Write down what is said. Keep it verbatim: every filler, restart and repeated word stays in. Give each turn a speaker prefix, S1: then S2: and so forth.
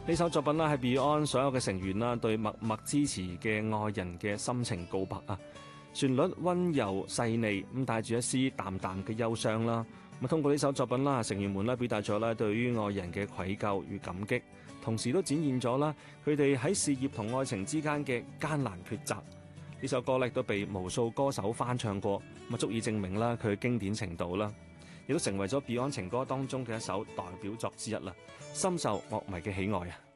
S1: 呢首作品啦，係 Beyond 所有嘅成員啦對默默支持嘅愛人嘅心情告白啊！旋律溫柔細膩，咁帶住一絲淡淡嘅憂傷啦。咁通過呢首作品啦，成員們咧表達咗咧對於愛人嘅愧疚與感激，同時都展現咗啦佢哋喺事業同愛情之間嘅艱難抉擇。呢首歌咧都被無數歌手翻唱過，咁足以證明啦佢嘅經典程度啦，亦都成為咗 Beyond 情歌當中嘅一首代表作之一啦，深受樂迷嘅喜愛啊！